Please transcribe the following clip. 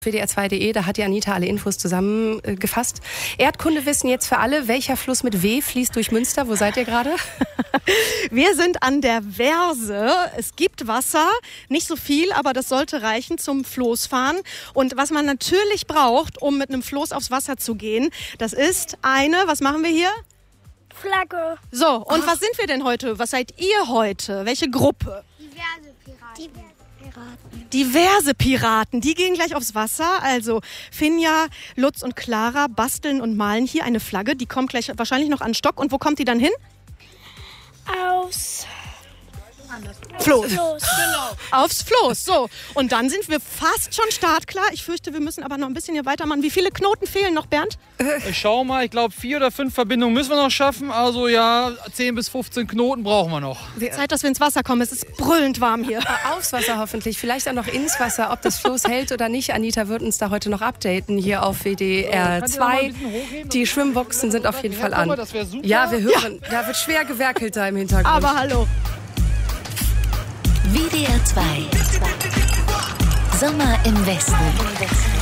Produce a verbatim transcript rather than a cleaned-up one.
W D R zwei punkt de, da hat die Anita alle Infos zusammengefasst. Erdkundewissen jetzt für alle. Welcher Fluss mit W fließt durch Münster? Wo seid ihr gerade? Wir sind an der Verse. Es gibt Wasser, nicht so viel, aber das sollte reichen zum Floßfahren. Und was man natürlich braucht, um mit einem Floß aufs Wasser zu gehen, das ist eine, was machen wir hier? Flagge. So, und Ach. was sind wir denn heute? Was seid ihr heute? Welche Gruppe? Diverse Piraten. Piraten. Diverse Piraten, die gehen gleich aufs Wasser. Also Finja, Lutz und Clara basteln und malen hier eine Flagge. Die kommt gleich wahrscheinlich noch an den Stock. Und wo kommt die dann hin? Aus... Floß. Floß. Genau. Aufs Floß. So. Und dann sind wir fast schon startklar. Ich fürchte, wir müssen aber noch ein bisschen hier weitermachen. Wie viele Knoten fehlen noch, Bernd? Ich schau mal, ich glaube vier oder fünf Verbindungen müssen wir noch schaffen. Also ja, zehn bis fünfzehn Knoten brauchen wir noch. Zeit, dass wir ins Wasser kommen. Es ist brüllend warm hier. Aufs Wasser hoffentlich, vielleicht auch noch ins Wasser. Ob das Floß hält oder nicht, Anita wird uns da heute noch updaten hier auf W D R zwei. Die Schwimmboxen sind auf jeden Fall an. Ja, wir hören, da wird schwer gewerkelt da im Hintergrund. Aber hallo. W D R zwei. Sommer im Westen.